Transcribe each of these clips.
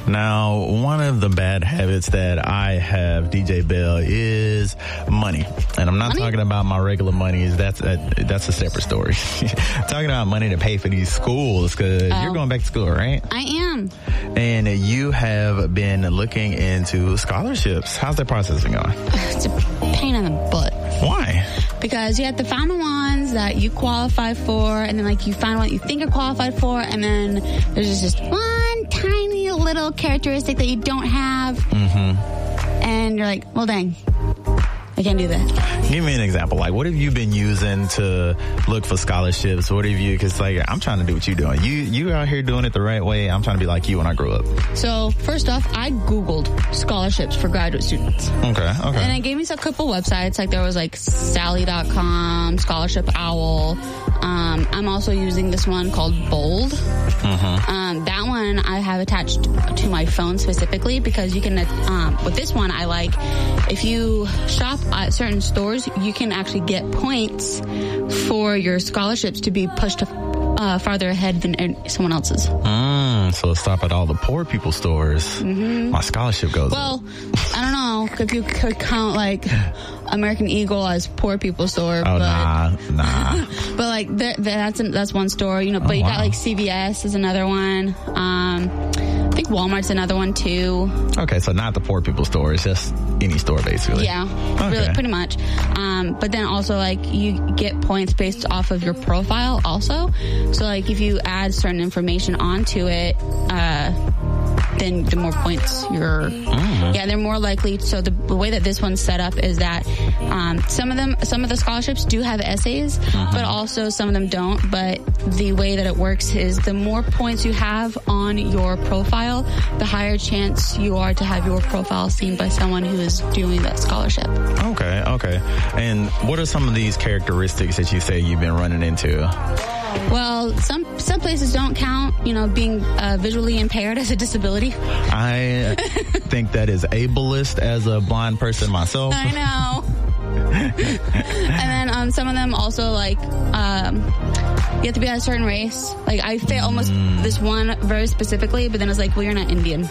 Now, one of the bad habits that I have, DJ Bell, is money. And I'm not talking about my regular money. That's a separate story. Talking about money to pay for these schools, because you're going back to school, right? I am. And you have been looking into scholarships. How's that process been going? It's a pain in the butt. Why? Because you have to find the ones that you qualify for, and then like you find what you think you're qualified for, and then there's just one tiny little characteristic that you don't have, and you're like, well, dang, I can't do that. Give me an example. Like, what have you been using to look for scholarships? What have you, because like, I'm trying to do what you're doing. You out here doing it the right way. I'm trying to be like you when I grow up. So first off, I Googled scholarships for graduate students. Okay. And it gave me a couple websites. Like there was like Sally.com, Scholarship Owl. I'm also using this one called Bold. That one I have attached to my phone specifically because you can, with this one, I like, if you shop at certain stores, you can actually get points for your scholarships to be pushed farther ahead than someone else's. So stop at all the poor people stores. My scholarship goes Well, I don't know if you could count like American Eagle as poor people store. Oh, but, nah. But like that's one store, you know. But you got like CVS is another one. I think Walmart's another one too. Okay, so not the poor people store. It's just any store basically. Yeah, really, pretty much. But then also like you get points based off of your profile also. So like if you add certain information onto it, then the more points they're more likely. So the way that this one's set up is that some of the scholarships do have essays, but also some of them don't. But the way that it works is the more points you have on your profile, the higher chance you are to have your profile seen by someone who is doing that scholarship. Okay. And what are some of these characteristics that you say you've been running into? Well, some places don't count, you know, being visually impaired as a disability. I think that is ableist as a blind person myself. I know. And then some of them also like you have to be a certain race. Like I fit almost this one very specifically, but then it's like, well, you're not Indian.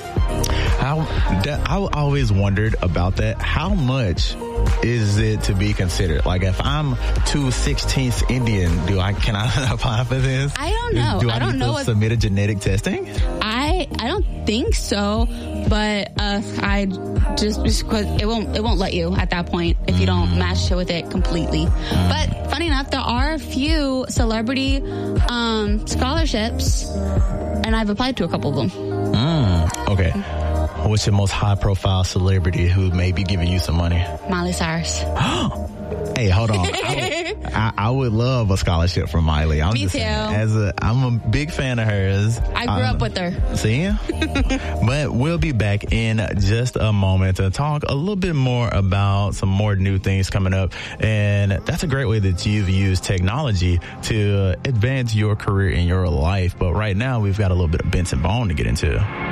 I always wondered about that. How much is it to be considered? Like if I'm 2/16 Indian, can I apply for this? I don't know. Do I don't know what submit a genetic testing? I don't think so, but I just because it won't let you at that point if you don't match with it completely. But funny enough, there are a few celebrity scholarships, and I've applied to a couple of them. Okay. What's your most high-profile celebrity who may be giving you some money? Miley Cyrus. Hey, hold on. I would love a scholarship from Miley. Me too. I'm a big fan of hers. I grew up with her. See? But we'll be back in just a moment to talk a little bit more about some more new things coming up. And that's a great way that you've used technology to advance your career in your life. But right now, we've got a little bit of Benson Bone to get into.